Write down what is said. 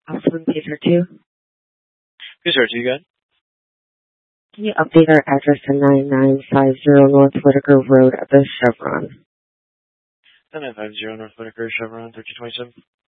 Austin, Pacer 2. Pacer 2, good. Can you update our address to 9950 North Whitaker Road at the Chevron? 9950 North Whitaker, Chevron 1327.